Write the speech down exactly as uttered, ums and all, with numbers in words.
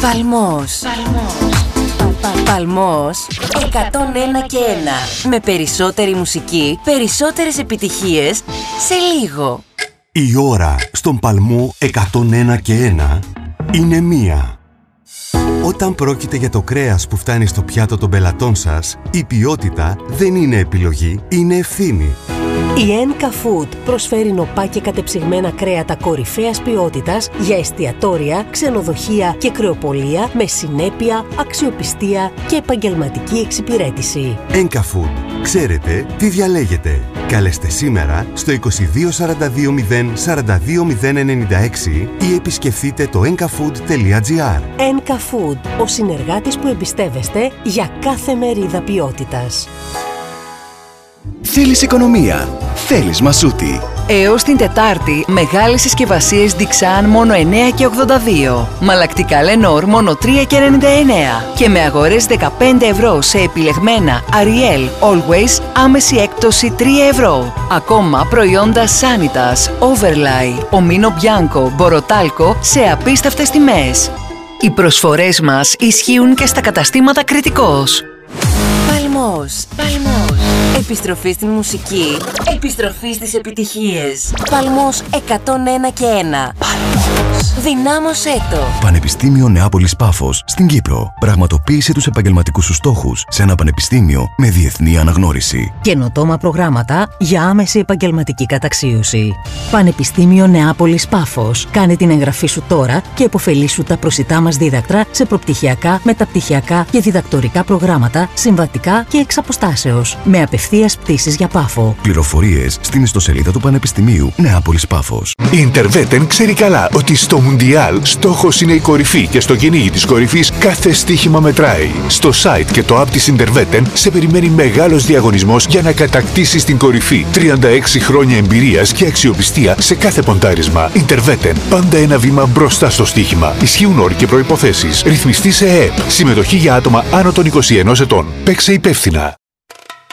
Παλμός. Παλμός εκατόν ένα και ένα. Με περισσότερη μουσική, περισσότερες επιτυχίες σε λίγο. Η ώρα στον Παλμό εκατόν ένα και ένα είναι μία. Όταν πρόκειται για το κρέας που φτάνει στο πιάτο των πελατών σας, η ποιότητα δεν είναι επιλογή, είναι ευθύνη. Η Enka Food προσφέρει νοπά και κατεψυγμένα κρέατα κορυφαίας ποιότητας για εστιατόρια, ξενοδοχεία και κρεοπολία με συνέπεια, αξιοπιστία και επαγγελματική εξυπηρέτηση. Enka Food. Ξέρετε τι διαλέγετε. Καλέστε σήμερα στο είκοσι δύο σαράντα δύο μηδέν σαράντα δύο μηδέν ενενήντα έξι ή επισκεφτείτε το enkafood τελεία gr. Enka Food, ο συνεργάτης που εμπιστεύεστε για κάθε μερίδα ποιότητας. Θέλεις οικονομία. Θέλεις Μασούτη. Έως την Τετάρτη, μεγάλες συσκευασίες Dixan μόνο εννέα και ογδόντα δύο. Μαλακτικά Lenor μόνο τρία και ενενήντα εννέα. Και με αγορές δεκαπέντε ευρώ σε επιλεγμένα Ariel Always, άμεση έκπτωση τρία ευρώ. Ακόμα προϊόντα Sanitas, Overlay, Omino Bianco, Borotalco σε απίστευτες τιμές. Οι προσφορές μας ισχύουν και στα καταστήματα Κρητικός. Παλμός. Παλμός. Επιστροφή στην μουσική. Επιστροφή στις επιτυχίες. Παλμός εκατόν ένα και ένα. Παλμός. Δυνάμωσέ το. Πανεπιστήμιο Νεάπολης Πάφος στην Κύπρο. Πραγματοποίησε τους επαγγελματικούς σου στόχους σε ένα πανεπιστήμιο με διεθνή αναγνώριση. Καινοτόμα προγράμματα για άμεση επαγγελματική καταξίωση. Πανεπιστήμιο Νεάπολης Πάφος. Κάνε την εγγραφή σου τώρα και επωφελήσου τα προσιτά μας δίδακτρα σε προπτυχιακά, μεταπτυχιακά και διδακτορικά προγράμματα, συμβατικά και εξ αποστάσεως. Με απευθείας πτήσεις για Πάφο. Πληροφορίες στην ιστοσελίδα του Πανεπιστημίου Νεάπολης Πάφος. Η Interveten ξέρει καλά ότι στο Μουντιάλ στόχος είναι η κορυφή και στο κυνήγι της κορυφής κάθε στοίχημα μετράει. Στο site και το app της Interveten σε περιμένει μεγάλος διαγωνισμός για να κατακτήσεις την κορυφή. τριάντα έξι χρόνια εμπειρίας και αξιοπιστία σε κάθε ποντάρισμα. Interveten. Πάντα ένα βήμα μπροστά στο στοίχημα. Ισχύουν όροι και προϋποθέσεις. Ρυθμιστή σε ΕΕΠ. Συμμετοχή για άτομα άνω των είκοσι ενός ετών. Παίξε υπεύθυνα.